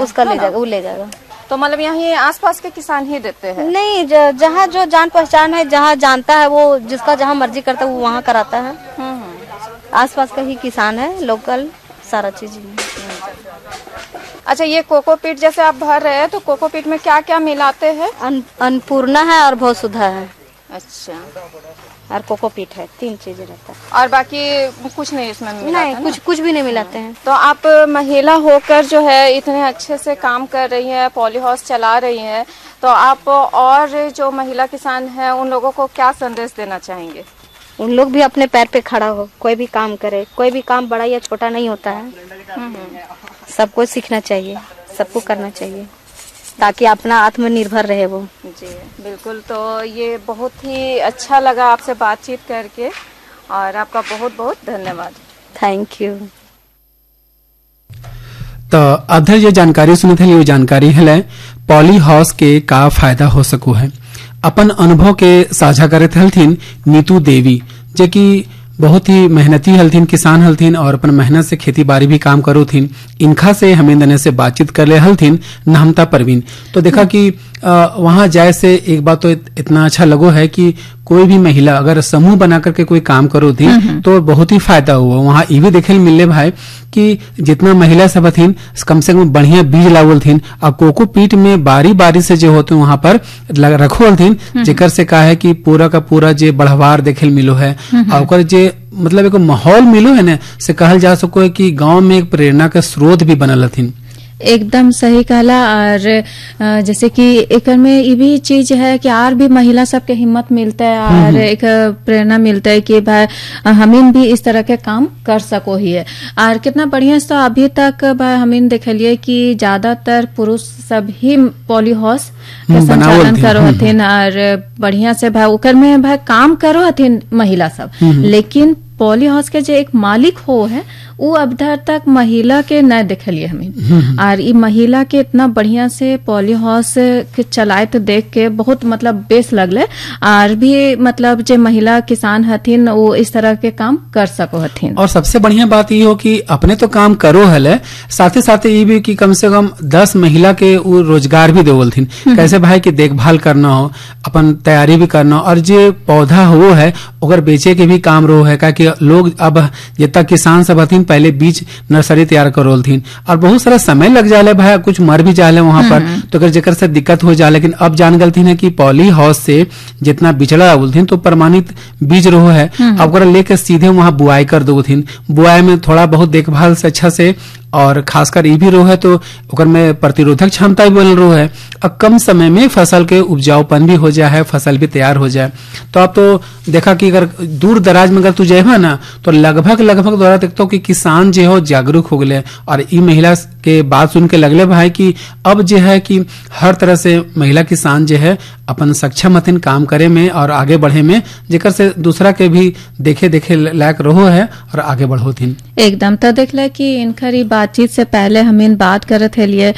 उसका ले जाएगा, वो ले जाएगा। तो मतलब यहाँ आसपास के किसान ही देते हैं? नहीं, जहाँ जो जान पहचान है, जहाँ जानता है वो, जिसका जहाँ मर्जी करता है वो वहाँ कराता है। आसपास का ही किसान है, लोकल सारा चीज। अच्छा, ये कोकोपीट जैसे आप भर रहे हैं तो कोकोपीट में क्या क्या मिलाते हैं? अन्नपूर्णा है और बहुत सुधा है। अच्छा, और कोकोपीट है, 3 चीजें रहता है। और बाकी कुछ नहीं इसमें मिलाते? नहीं, कुछ भी नहीं मिलाते हैं। तो आप महिला होकर जो है इतने अच्छे से काम कर रही हैं, पॉली हाउस चला रही हैं, तो आप और जो महिला किसान हैं उन लोगों को क्या संदेश देना चाहेंगे? उन लोग भी अपने पैर पे खड़ा हो, कोई भी काम करे। कोई भी काम बड़ा या छोटा नहीं होता है, सबको सीखना चाहिए, सबको करना चाहिए, ताकि अपना आत्मनिर्भर रहे वो। जी बिल्कुल। तो ये बहुत ही अच्छा लगा आपसे बातचीत करके, और आपका बहुत बहुत धन्यवाद। Thank you. तो अधर ये जानकारी सुनी थे, ये जानकारी है पॉली हाउस के का फायदा हो सको है। अपन अनुभव के साझा करे हलथिन नीतू देवी, जो कि बहुत ही मेहनती हलथिन, किसान हलथिन और अपन मेहनत से खेती बाड़ी भी काम करो थीन। इनखा से हमें दने से बातचीत कर ले हलथिन नहमता परवीन। तो देखा कि वहां जाए से एक बात तो इतना अच्छा लगो है कि कोई भी महिला अगर समूह बना करके कोई काम करो थी तो बहुत ही फायदा हुआ। वहां ये भी देखे मिले भाई कि जितना महिला सब थीन कम से कम बढ़िया बीज लावल थीन, और कोकोपीट में बारी बारी से जो होते वहां पर रखोल थीन, जेकर से कहा है कि पूरा का पूरा जे बढ़वार देखे मिलो है, और जे मतलब एक माहौल मिलो है ना, से कहल जा सको है कि गांव में एक प्रेरणा का स्रोत भी बनल थीन। एकदम सही कहला। और जैसे कि एक में ये भी चीज है कि और भी महिला सबके हिम्मत मिलता है और एक प्रेरणा मिलता है कि भाई हमें भी इस तरह के काम कर सको ही है। और कितना बढ़िया से अभी तक भाई हमें देखलिए कि ज्यादातर पुरुष सब ही पॉली हाउस के संचालन करो हथिन, और बढ़िया से भाई ओकर में भाई काम करो हथिन महिला सब। लेकिन पॉली हाउस के जो एक मालिक हो है वो अब तक महिला के न देखलिए हमें। और ये महिला के इतना बढ़िया से पॉली हाउस के चलाए तो देख के बहुत मतलब बेस लगले। और भी मतलब जो महिला किसान हथिन वो इस तरह के काम कर सको हथिन। और सबसे बढ़िया बात ये हो कि अपने तो काम करो हले, साथ ही साथ ये भी कि कम से कम 10 महिला के वो रोजगार भी देवल थीन। कैसे भाई की देखभाल करना हो, अपन तैयारी भी करना हो, और जो पौधा हो है अगर बेचे के भी काम रो है। कि लोग अब जितना किसान सब हथिन पहले बीज नर्सरी तैयार करोल थीन, और बहुत सारा समय लग जाले भाई, कुछ मर भी जाले वहां पर, तो अगर जेकर से दिक्कत हो जाए। लेकिन अब जान गल थी कि पॉली हाउस से जितना बिचड़ा आवल थीन तो प्रमाणित बीज रहो है, अब लेके सीधे वहां बुआई कर दो थीन। बुआई में थोड़ा बहुत देखभाल से अच्छा से, और खासकर ये भी रो है तो ओकर में प्रतिरोधक क्षमता भी बन रो है, और कम समय में फसल के उपजाऊपन भी हो जाए, फसल भी तैयार हो जाए। तो अब तो देखा कि अगर दूर दराज में अगर तू जाए ना तो लगभग द्वारा देखता हूँ कि किसान जो हो जागरूक हो गए। और ये महिला के बात सुन के लगले भाई कि अब जो है कि हर तरह से महिला किसान जो है अपन सक्षम हथिन काम करे में और आगे बढ़े में, जेकर से दूसरा के भी देखे लायक रहो है और आगे बढ़ो थीन। एकदम। तो देख ले कि इनखरी बातचीत से पहले हम इन बात करत है लिए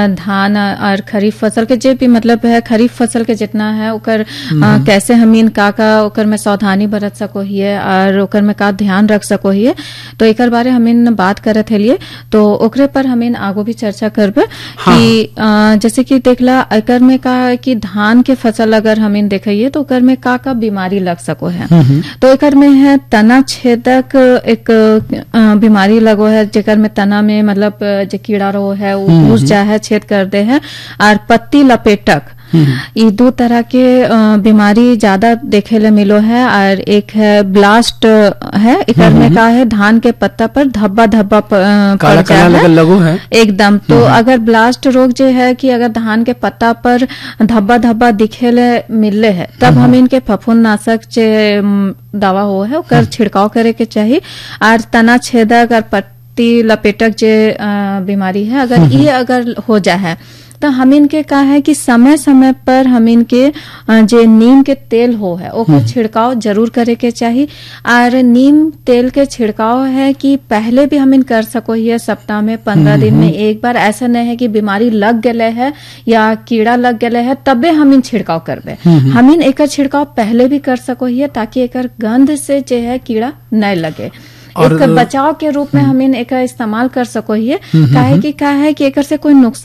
धान और खरीफ फसल के जे भी मतलब है खरीफ फसल के जितना है ओकर कैसे हम इन का ओकर में सावधानी बरत सको हिए और ओकर में का ध्यान रख सको हिए। तो एकर बारे हम इन बात करत है लिए, तो ओकरे पर हम इन आगो भी चर्चा करबे। कि जैसे कि देखला एकर में का कि धान के फसल अगर हम इन देखिए तो ओकर में का बीमारी लग सको है। तो एकर में है तना छेदक एक बीमारी लगो है, जेकर में तना में मतलब जो कीड़ा रो है वो घुस जा है, छेद कर दे है। और पत्ती लपेटक, ये 2 तरह के बीमारी ज्यादा देखे ले मिलो है। और एक है ब्लास्ट है, एकर में का है धान के पत्ता पर धब्बा पड़ जाए है एकदम। तो अगर ब्लास्ट रोग जो है कि अगर धान के पत्ता पर धब्बा दिखे ले मिले है, तब हम इनके फफूंदनाशक जे दवा हो है ओकर छिड़काव करे के चाहिए। और तना छेदक और पत्ती लपेटक जे बीमारी है अगर ये अगर हो जाए है तो हम इनके कहा है कि समय समय पर हम इनके जो नीम के तेल हो है ओकर छिड़काव जरूर करे के चाहिए। और नीम तेल के छिड़काव है कि पहले भी हम इन कर सको ही सप्ताह में 15 दिन में एक बार। ऐसा नहीं है कि बीमारी लग गए है या कीड़ा लग गए है तबे हम इन छिड़काव करबे। हम इन एकर छिड़काव पहले भी कर सको ही ताकि एकर गंध से जो है कीड़ा न लगे। एक बचाव के रूप में हम इन एकर इस्तेमाल कर सको ही। काहे कि एकर से कोई नुकसान